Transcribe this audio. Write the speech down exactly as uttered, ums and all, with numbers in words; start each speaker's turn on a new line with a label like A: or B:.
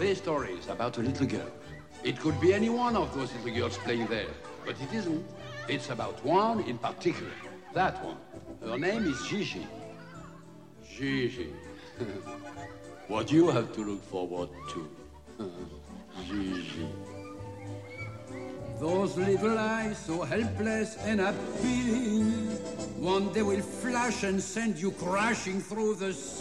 A: play stories about a little girl. It could be any one of those little girls playing there, but it isn't. It's about one in particular. That one. Her name is Gigi. Gigi. What you have to look forward to. Gigi.
B: Those little eyes so helpless and appealing, one day will flash and send you crashing through the